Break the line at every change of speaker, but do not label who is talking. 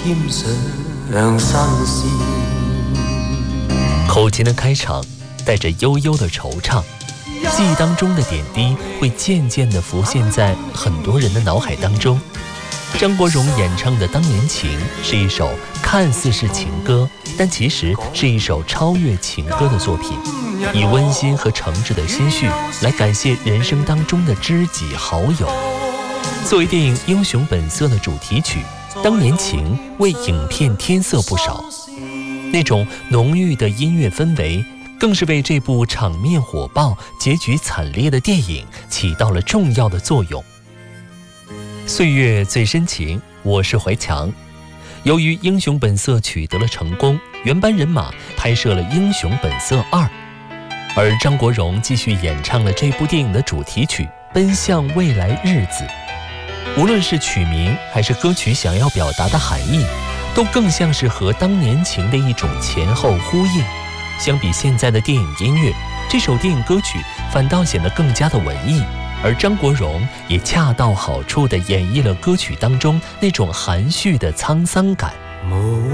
添上新鲜。
口琴的开场带着悠悠的惆怅，记忆当中的点滴会渐渐地浮现在很多人的脑海当中。张国荣演唱的《当年情》是一首看似是情歌，但其实是一首超越情歌的作品，以温馨和诚挚的心绪来感谢人生当中的知己好友。作为电影《英雄本色》的主题曲，《当年情》为影片添色不少，那种浓郁的音乐氛围更是为这部场面火爆、结局惨烈的电影起到了重要的作用。岁月最深情，我是怀强。由于《英雄本色》取得了成功，原班人马拍摄了《英雄本色2》，而张国荣继续演唱了这部电影的主题曲《奔向未来日子》。无论是曲名还是歌曲想要表达的含义，都更像是和当年情的一种前后呼应。相比现在的电影音乐，这首电影歌曲反倒显得更加的文艺，而张国荣也恰到好处地演绎了歌曲当中那种含蓄的沧桑感。